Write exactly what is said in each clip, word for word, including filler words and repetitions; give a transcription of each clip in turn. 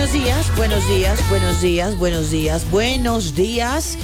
Buenos días, buenos días, buenos días, buenos días, buenos días.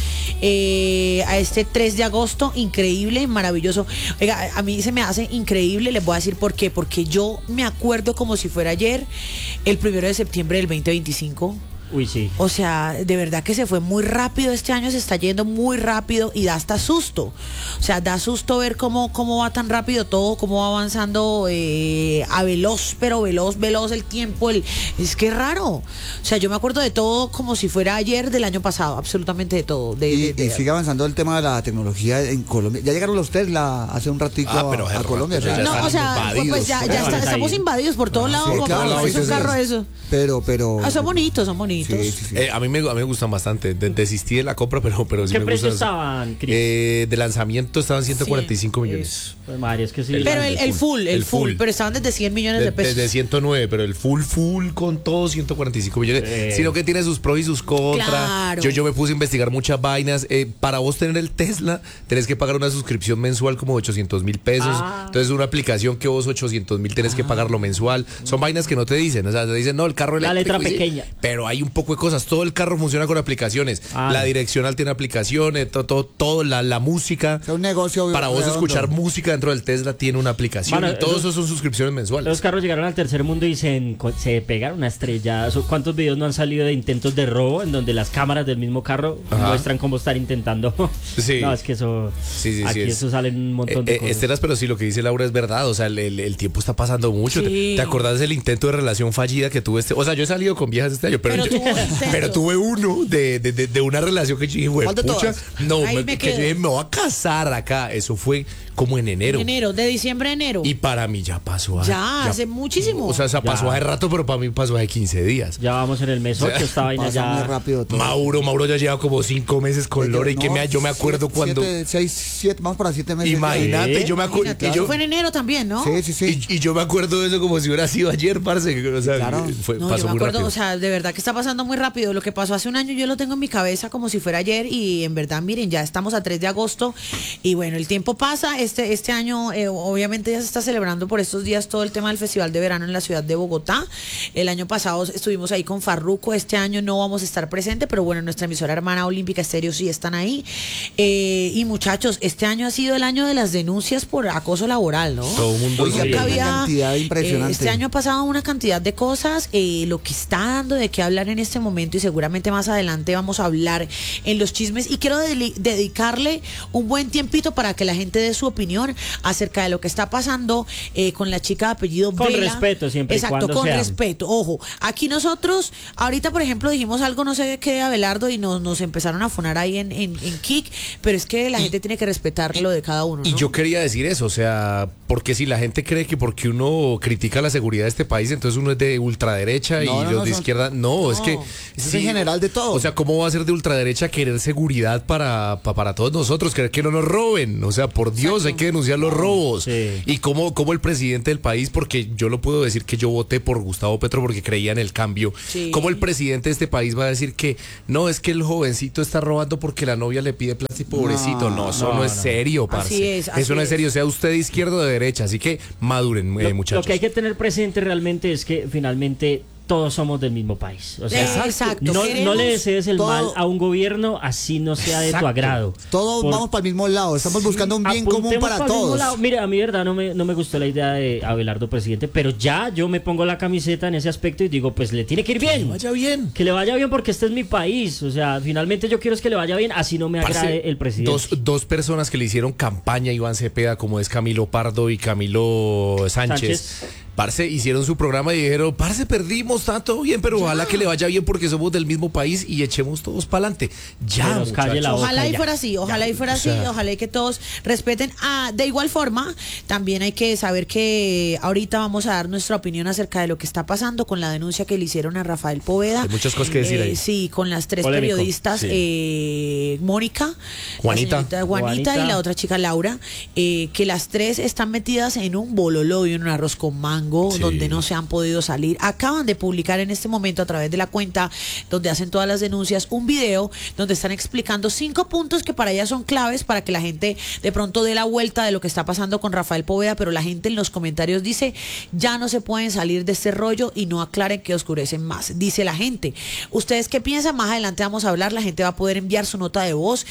Eh, a este tres de agosto, increíble, maravilloso. Oiga, a mí se me hace increíble, les voy a decir por qué. Porque yo me acuerdo como si fuera ayer, el primero de septiembre del veinte veinticinco. Uy, sí. O sea, de verdad que se fue muy rápido, este año se está yendo muy rápido y da hasta susto. O sea, da susto ver cómo, cómo va tan rápido todo, cómo va avanzando eh, a veloz, pero veloz, veloz el tiempo. El, es que es raro. O sea, yo me acuerdo de todo como si fuera ayer del año pasado, absolutamente de todo. De, y, de, de, y sigue avanzando el tema de la tecnología en Colombia. Ya llegaron los Tesla hace un ratito ah, pero a, a Colombia. Ya no, o sea, pues ya, ya está, estamos invadidos por todos lados. Sí, claro, es un carro eso. Pero, pero. Ah, son bonitos, son bonitos. Sí, sí, sí. Eh, a mí me, a mí me gustan bastante. De, desistí de la compra, pero, pero sí ¿Qué me precio gustan. estaban, Cris? Eh, de lanzamiento estaban ciento cuarenta y cinco millones. Pues María, es que sí. Pero el, el full, el, el full, full. pero estaban desde cien millones de, de pesos. Desde ciento nueve, pero el full, full con todo ciento cuarenta y cinco millones. Eh. Sino que tiene sus pros y sus contras. Claro. Yo, yo me puse a investigar muchas vainas. Eh, para vos tener el Tesla, tenés que pagar una suscripción mensual como de ochocientos mil pesos. Ah. Entonces, una aplicación que vos ochocientos mil tenés que pagarlo mensual. Son vainas que no te dicen. O sea, te dicen, no, el carro La eléctrico. letra sí, pequeña. pero hay un poco de cosas. Todo el carro funciona con aplicaciones. Ah. La direccional tiene aplicaciones, todo, todo, todo la, la música. Es un negocio. Para vos redondo. escuchar música dentro del Tesla tiene una aplicación. Bueno, y todo eso- eso son suscripciones mensuales. Los carros llegaron al tercer mundo y se, enco- se pegaron una estrella. ¿Cuántos videos no han salido de intentos de robo en donde las cámaras del mismo carro Ajá. muestran cómo están intentando? Sí. No, es que eso. Sí, sí, sí, aquí es- eso salen un montón de Eh, eh, cosas. Esteras, pero sí, lo que dice Laura es verdad. O sea, el, el- el tiempo está pasando mucho. Sí. ¿Te, te acordás del intento de relación fallida que tuve este? O sea, yo he salido con viejas este año, pero, Pero yo- tuvo un intento. pero tuve uno de, de, de, de una relación que yo dije, güey, ¿Cuál de pucha, todas? no, Ahí me, me que yo quedo. dije, me voy a casar acá. Eso fue como en enero. Enero, de diciembre a enero. Y para mí ya pasó. a- Ya, hace muchísimo. O sea, se pasó Ya. hace rato, pero para mí pasó hace quince días. Ya vamos en el mes ocho, esta vaina Pasa muy ya. rápido todo. Mauro, Mauro ya lleva como cinco meses con Yo- Lore y que no, me, yo me acuerdo siete, cuando... siete, seis, siete, vamos para siete meses. Imagínate, Sí. yo me acuerdo... Fíjate, y eso yo- fue en enero también, ¿no? Sí, sí, sí. Y, y yo me acuerdo de eso como si hubiera sido ayer, parce. O sea, Claro. fue, No, pasó yo me muy acuerdo, rápido. o sea, de verdad que está pasando muy rápido. Lo que pasó hace un año yo lo tengo en mi cabeza como si fuera ayer y en verdad, miren, ya estamos a tres de agosto y bueno, el tiempo pasa. Este este año eh, obviamente ya se está celebrando por estos días todo el tema del Festival de Verano en la ciudad de Bogotá. El año pasado estuvimos ahí con Farruko, este año no vamos a estar presentes, pero bueno, nuestra emisora hermana Olímpica Estéreo sí están ahí. Eh, y muchachos, este año ha sido el año de las denuncias por acoso laboral, ¿no? Todo el mundo Oiga, sí. pero Había, una cantidad impresionante. eh, este año ha pasado una cantidad de cosas, eh, lo que está dando de qué hablar en este momento y seguramente más adelante vamos a hablar en los chismes y quiero deli- dedicarle un buen tiempito para que la gente dé su opinión acerca de lo que está pasando eh, con la chica de apellido Con Vela. respeto, siempre y Exacto, cuando con sea. respeto. Ojo, aquí nosotros, ahorita por ejemplo dijimos algo, no sé qué de Abelardo y nos, nos empezaron a funar ahí en, en, en Kik, pero es que la gente tiene que respetar lo de cada uno, Y ¿no? yo quería decir eso, o sea, porque si la gente cree que porque uno critica la seguridad de este país, entonces uno es de ultraderecha y No, no, los no, de son- izquierda, no, es que... Eso es en general de todo. O sea, ¿cómo va a ser de ultraderecha querer seguridad para, pa- para todos nosotros? Querer que no nos roben, o sea, por Dios, hay que denunciar los robos. Sí. Y cómo, cómo el presidente del país, porque yo lo puedo decir que yo voté por Gustavo Petro porque creía en el cambio, Sí. cómo el presidente de este país va a decir que no, es que el jovencito está robando porque la novia le pide plata y pobrecito, no, eso no, no, es no. serio, parce. Así es, así Eso no es es. serio, sea usted de izquierda o de derecha, así que maduren, eh, Lo, muchachos. lo que hay que tener presente realmente es que finalmente todos somos del mismo país. O sea, Exacto. no, no Queremos le desees el todo- mal a un gobierno así no sea de tu Exacto. agrado. Todos Por- vamos para el mismo lado. Estamos buscando un bien común Apuntemos para pa'l mismo todos. lado. Mire, a mí verdad no me, no me gustó la idea de Abelardo presidente, pero ya yo me pongo la camiseta en ese aspecto y digo, pues le tiene que ir bien. Vaya bien. Que le vaya bien porque este es mi país. O sea, finalmente yo quiero es que le vaya bien, así no me Parce, agrade el presidente. Dos, dos personas que le hicieron campaña a Iván Cepeda, como es Camilo Pardo y Camilo Sánchez. Sánchez. Parce, hicieron su programa y dijeron, parce, perdimos, está todo bien, pero ojalá que le vaya bien porque somos del mismo país y echemos todos para adelante. Ya, Que nos calle la muchachos. boca. Ojalá y ya. fuera así, ojalá y fuera o así, sea. ojalá y que todos respeten. Ah, de igual forma, también hay que saber que ahorita vamos a dar nuestra opinión acerca de lo que está pasando con la denuncia que le hicieron a Rafael Poveda. Hay muchas cosas que decir Eh, ahí. Sí, con las tres Polémico. periodistas, Sí. eh, Mónica, Juanita. la señorita Juanita, Juanita. y la otra chica Laura, eh, que las tres están metidas en un bololo y un arroz con mango. fango, Sí. donde no se han podido salir. Acaban de publicar en este momento a través de la cuenta donde hacen todas las denuncias un video donde están explicando cinco puntos que para ellas son claves para que la gente de pronto dé la vuelta de lo que está pasando con Rafael Poveda, pero la gente en los comentarios dice, ya no se pueden salir de este rollo y no aclaren que oscurecen más. Dice la gente. ¿Ustedes qué piensan? Más adelante vamos a hablar, la gente va a poder enviar su nota de voz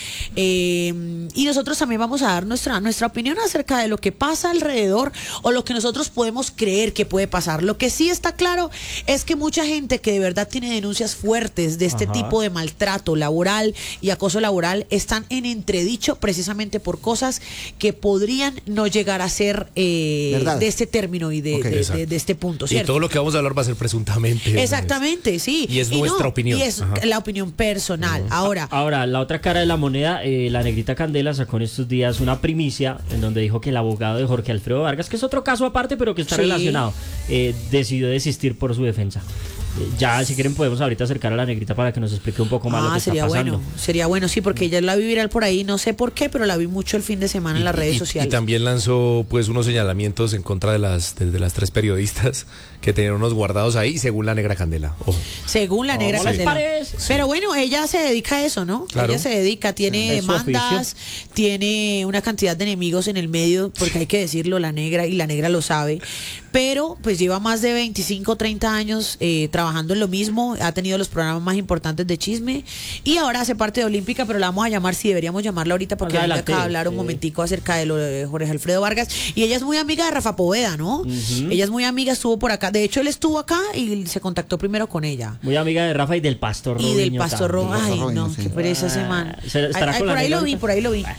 eh, y nosotros también vamos a dar nuestra, nuestra opinión acerca de lo que pasa alrededor o lo que nosotros podemos creer que puede pasar. Lo que sí está claro es que mucha gente que de verdad tiene denuncias fuertes de este Ajá. tipo de maltrato laboral y acoso laboral están en entredicho precisamente por cosas que podrían no llegar a ser eh, ¿Verdad? de este término y de, Ok, de- de, exacto. de este punto, Y ¿cierto? todo lo que vamos a hablar va a ser presuntamente. Exactamente, sí. Y es nuestra opinión. Y es Ajá. la opinión personal. Ahora, Ahora, la otra cara de la moneda, eh, la Negrita Candela sacó en estos días una primicia en donde dijo que el abogado de Jorge Alfredo Vargas, que es otro caso aparte pero que está Sí. relacionado, eh, decidió desistir por su defensa. Eh, ya, si quieren, podemos ahorita acercar a la Negrita para que nos explique un poco más lo ah, que sería está pasando. bueno, sería bueno, sí, porque ella la vi viral por ahí, no sé por qué, pero la vi mucho el fin de semana en las redes y, sociales. Y también lanzó pues unos señalamientos en contra de las de, de las tres periodistas que tenían unos guardados ahí, según la Negra Candela. Ojo. Según la negra ¿Cómo les Candela. parece? Pero bueno, ella se dedica a eso, ¿no? Claro. Ella se dedica, tiene Es su demandas, tiene una cantidad de enemigos en el medio, porque hay que decirlo, la negra, y la negra lo sabe. Pero pues lleva más de veinticinco, treinta años eh, trabajando en lo mismo, ha tenido los programas más importantes de chisme y ahora hace parte de Olímpica, pero la vamos a llamar, sí, deberíamos llamarla ahorita porque Más venga adelante, acá a hablar un sí. momentico acerca de lo de Jorge Alfredo Vargas. Y ella es muy amiga de Rafa Poveda, ¿no? Ella es muy amiga, estuvo por acá. De hecho, él estuvo acá y se contactó primero con ella. Muy amiga de Rafa y del Pastor Y Robinho del Pastor también. Rojas. Ay, Robinho, no, sí. qué pereza ese Ah, man. ¿se- estará Ay, ay, con la por ahí negra lo vi, ahorita? por ahí lo vi.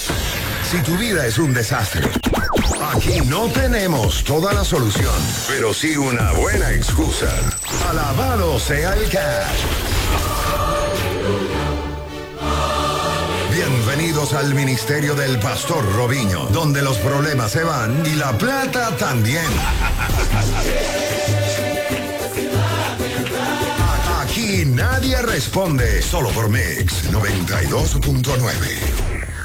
Si tu vida es un desastre, aquí no tenemos toda la solución, pero sí una buena excusa. Alabado sea el cash. Bienvenidos al ministerio del Pastor Robinho, donde los problemas se van y la plata también. Aquí nadie responde, solo por Mix noventa y dos punto nueve.